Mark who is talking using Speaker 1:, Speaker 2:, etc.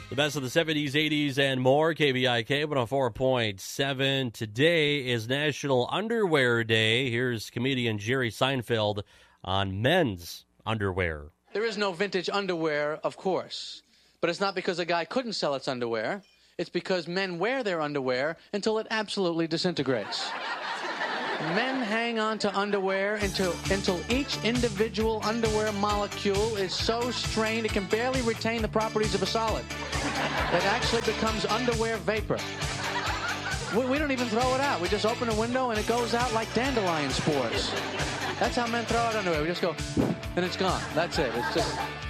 Speaker 1: The best of the 70s, 80s, and more. KBIK 104.7. Today is National Underwear Day. Here's comedian Jerry Seinfeld on men's underwear.
Speaker 2: There is no vintage underwear, of course. But it's not because a guy couldn't sell its underwear. It's because men wear their underwear until it absolutely disintegrates. Men hang on to underwear until each individual underwear molecule is so strained it can barely retain the properties of a solid. It actually becomes underwear vapor. We don't even throw it out. We just open a window and it goes out like dandelion spores. That's how men throw out underwear. We just go, and it's gone. That's it. It's just...